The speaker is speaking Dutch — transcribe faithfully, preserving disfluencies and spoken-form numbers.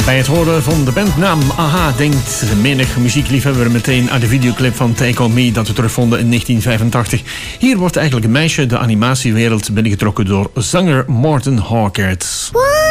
Bij het horen van de bandnaam Aha denkt menig muziekliefhebber meteen aan de videoclip van Take On Me dat we terugvonden in negentien vijfentachtig. Hier wordt eigenlijk een meisje de animatiewereld binnengetrokken door zanger Morten Harkert.